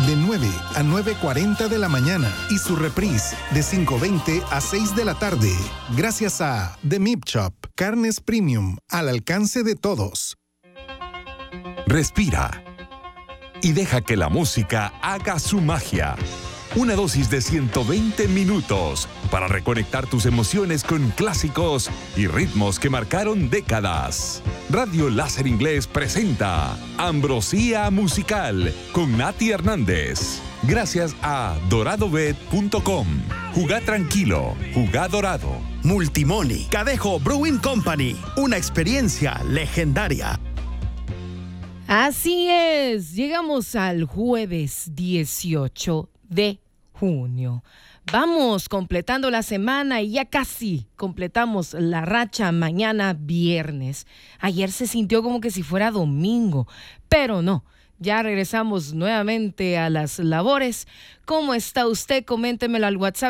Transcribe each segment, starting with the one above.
de 9 a 9:40 de la mañana y su reprise de 5:20 a 6 de la tarde. Gracias a The Meat Shop, carnes premium al alcance de todos. Respira y deja que la música haga su magia. Una dosis de 120 minutos para reconectar tus emociones con clásicos y ritmos que marcaron décadas. Radio Láser Inglés presenta Ambrosía Musical con Nati Hernández. Gracias a doradobet.com. Jugá tranquilo, jugá dorado. Multimoni, Cadejo Brewing Company, una experiencia legendaria. Así es, llegamos al jueves 18 de junio. Vamos completando la semana y ya casi completamos la racha mañana viernes. Ayer se sintió como que si fuera domingo, pero no. Ya regresamos nuevamente a las labores. ¿Cómo está usted? Coméntemelo al WhatsApp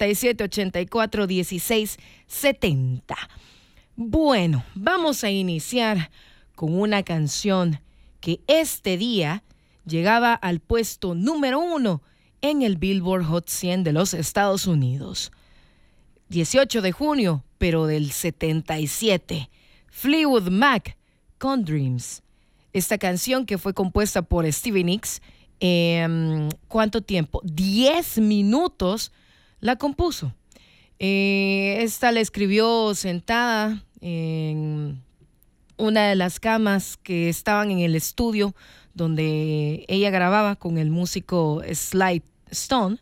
77841670. Bueno, vamos a iniciar con una canción que este día llegaba al puesto número 1 en el Billboard Hot 100 de los Estados Unidos. 18 de junio, pero del 77. Fleetwood Mac con Dreams. Esta canción que fue compuesta por Stevie Nicks, ¿cuánto tiempo? 10 minutos la compuso. Esta la escribió sentada en una de las camas que estaban en el estudio donde ella grababa con el músico Sly Stone,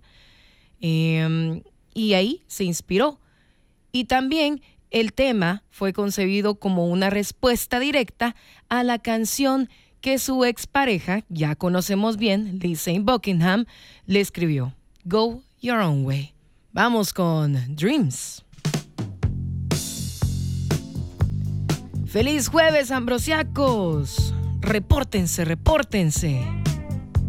y ahí se inspiró. Y también el tema fue concebido como una respuesta directa a la canción que su expareja, ya conocemos bien, Lindsey Buckingham, le escribió, Go Your Own Way. Vamos con Dreams. ¡Feliz jueves, ambrosiacos! Repórtense.